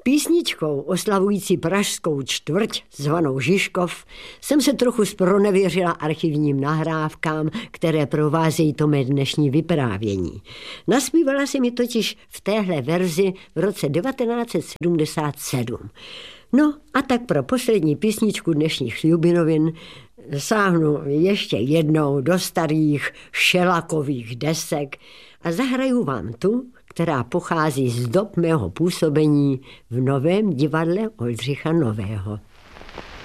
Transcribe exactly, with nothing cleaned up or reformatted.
Písničkou oslavující pražskou čtvrť zvanou Žižkov jsem se trochu zpronevěřila archivním nahrávkám, které provázejí to mé dnešní vyprávění. Naspívala se mi totiž v téhle verzi v roce devatenáct set sedmdesát sedm. No a tak pro poslední písničku dnešních Šljubinovin sáhnu ještě jednou do starých šelakových desek a zahraju vám tu, která pochází z dob mého působení v Novém divadle Oldřicha Nového.